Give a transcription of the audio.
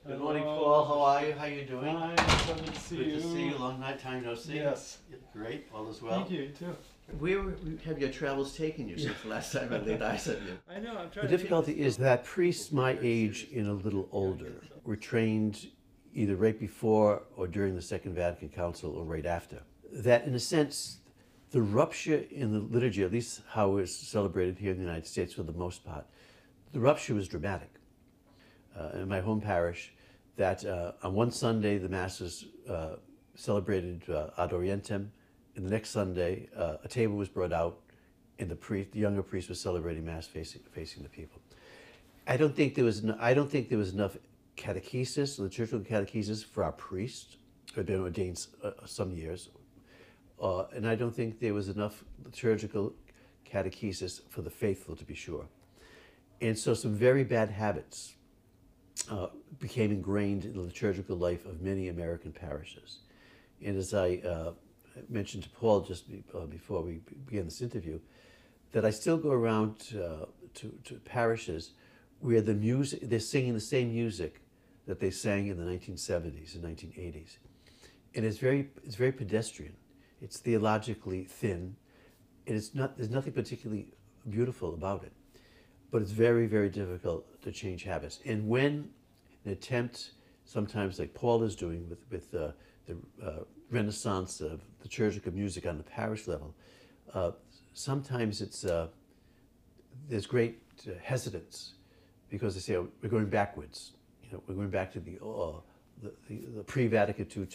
Good morning, Paul. How are you? How you doing? Fine, pleasure to see Good you. to see you. Long time no see. Yes. Yeah, great. All is well. Thank you, you too. Where have your travels taken you since the last time I laid eyes on you? I know, I'm trying The to difficulty keep is that priests my age and a little older were trained either right before or during the Second Vatican Council or right after. That, in a sense, the rupture in the liturgy, at least how it's celebrated here in the United States for the most part, the rupture was dramatic. In my home parish, that on one Sunday the masses celebrated Ad Orientem, and the next Sunday a table was brought out, and the younger priest was celebrating mass facing the people. I don't think there was enough catechesis, liturgical catechesis for our priests who had been ordained some years, and I don't think there was enough liturgical catechesis for the faithful, to be sure. And so some very bad habits became ingrained in the liturgical life of many American parishes. And as I mentioned to Paul just before we began this interview, that I still go around to parishes where they're singing the same music that they sang in the 1970s and 1980s. And it's very pedestrian. It's theologically thin, and there's nothing particularly beautiful about it. But it's very, very difficult to change habits. And when an attempt, sometimes like Paul is doing with the renaissance of liturgical music on the parish level, sometimes there's great hesitance because they say, oh, we're going backwards. We're going back to the pre-Vatican II